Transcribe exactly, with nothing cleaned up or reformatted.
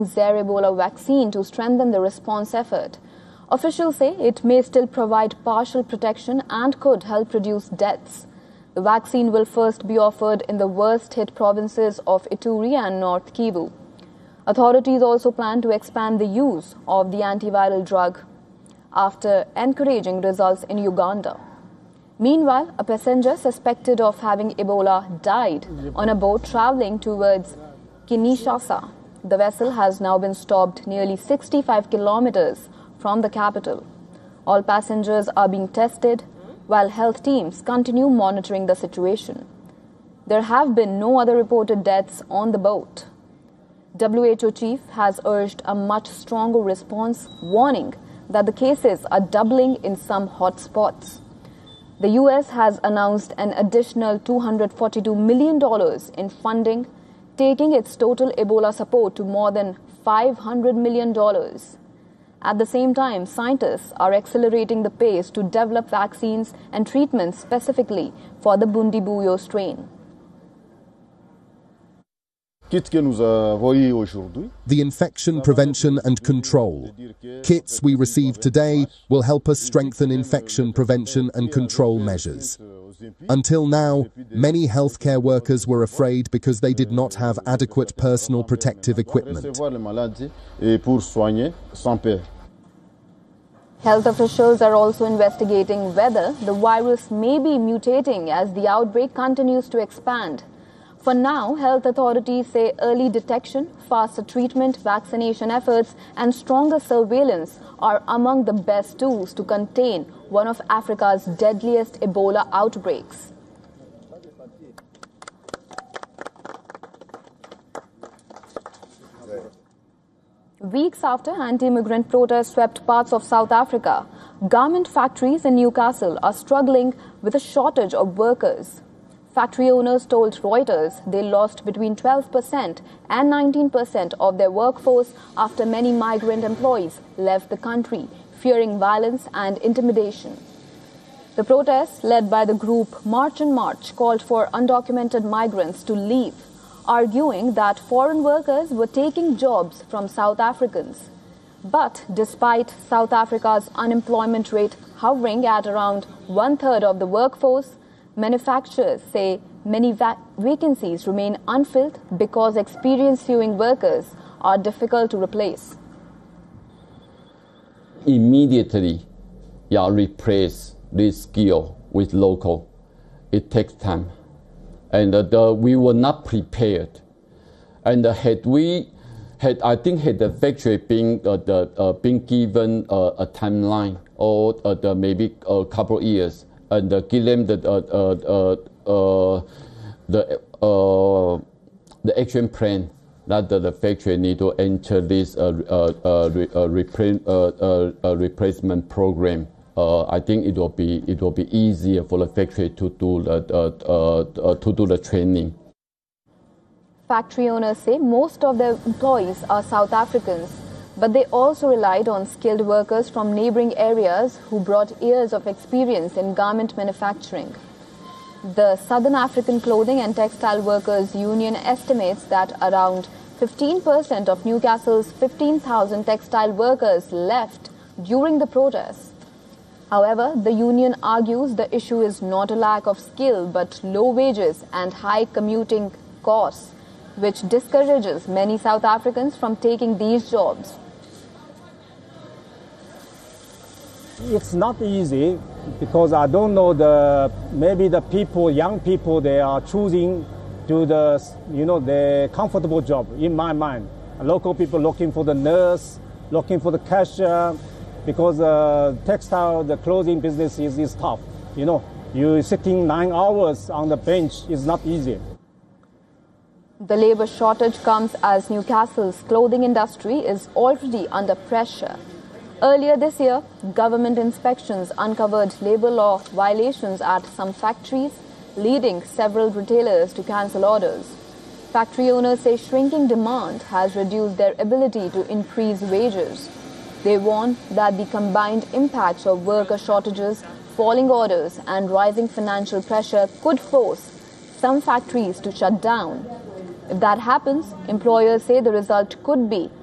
their Ebola vaccine to strengthen the response effort. Officials say it may still provide partial protection and could help reduce deaths. The vaccine will first be offered in the worst-hit provinces of Ituri and North Kivu. Authorities also plan to expand the use of the antiviral drug after encouraging results in Uganda. Meanwhile, a passenger suspected of having Ebola died on a boat traveling towards Kinshasa. The vessel has now been stopped nearly sixty-five kilometers from the capital. All passengers are being tested, while health teams continue monitoring the situation. There have been no other reported deaths on the boat. W H O chief has urged a much stronger response, warning that the cases are doubling in some hotspots. The U S has announced an additional two hundred forty-two million dollars in funding, taking its total Ebola support to more than five hundred million dollars. At the same time, scientists are accelerating the pace to develop vaccines and treatments specifically for the Bundibugyo strain. The infection prevention and control kits we received today will help us strengthen infection prevention and control measures. Until now, many healthcare workers were afraid because they did not have adequate personal protective equipment. Health officials are also investigating whether the virus may be mutating as the outbreak continues to expand. For now, health authorities say early detection, faster treatment, vaccination efforts, and stronger surveillance are among the best tools to contain one of Africa's deadliest Ebola outbreaks. Weeks after anti-immigrant protests swept parts of South Africa, garment factories in Newcastle are struggling with a shortage of workers. Factory owners told Reuters they lost between twelve percent and nineteen percent of their workforce after many migrant employees left the country, fearing violence and intimidation. The protests, led by the group March and March, called for undocumented migrants to leave, arguing that foreign workers were taking jobs from South Africans. But despite South Africa's unemployment rate hovering at around one-third of the workforce, manufacturers say many va- vacancies remain unfilled because experienced sewing workers are difficult to replace. Immediately, yeah, replace this skill with local. It takes time. And uh, the, we were not prepared. And uh, had we, had I think had the factory been, uh, the, uh, been given uh, a timeline or uh, the maybe a couple of years, and uh, give them the uh, uh, uh, the uh, the action plan that the, the factory need to enter this uh, uh, uh, re, uh, repre uh, uh, uh, replacement program. Uh, I think it will be it will be easier for the factory to do the uh, uh, to do the training. Factory owners say most of their employees are South Africans, but they also relied on skilled workers from neighboring areas who brought years of experience in garment manufacturing. The Southern African Clothing and Textile Workers Union estimates that around fifteen percent of Newcastle's fifteen thousand textile workers left during the protests. However, the union argues the issue is not a lack of skill but low wages and high commuting costs, which discourages many South Africans from taking these jobs. It's not easy because I don't know the maybe the people, young people, they are choosing to the you know the comfortable job. In my mind, local people looking for the nurse, looking for the cashier, because uh, textile, the clothing business is, is tough. You know, you sitting nine hours on the bench is not easy. The labor shortage comes as Newcastle's clothing industry is already under pressure. Earlier this year, government inspections uncovered labor law violations at some factories, leading several retailers to cancel orders. Factory owners say shrinking demand has reduced their ability to increase wages. They warn that the combined impacts of worker shortages, falling orders, and rising financial pressure could force some factories to shut down. If that happens, employers say the result could be